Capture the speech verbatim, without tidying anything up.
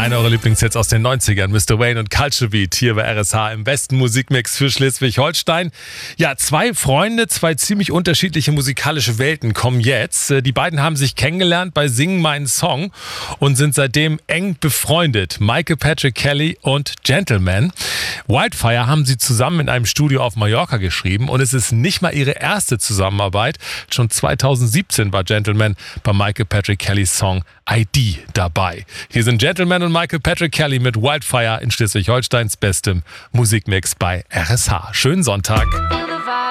Einer eurer Lieblingshits aus den neunzigern, Mister Wayne und Culture Beat, hier bei R S H im besten Musikmix für Schleswig-Holstein. Ja, zwei Freunde, zwei ziemlich unterschiedliche musikalische Welten kommen jetzt. Die beiden haben sich kennengelernt bei Sing meinen Song und sind seitdem eng befreundet. Michael Patrick Kelly und Gentleman. Wildfire haben sie zusammen in einem Studio auf Mallorca geschrieben und es ist nicht mal ihre erste Zusammenarbeit. Schon zweitausendsiebzehn war Gentleman bei Michael Patrick Kellys Song I D dabei. Hier sind Gentleman und Michael Patrick Kelly mit Wildfire in Schleswig-Holsteins bestem Musikmix bei R S H. Schönen Sonntag.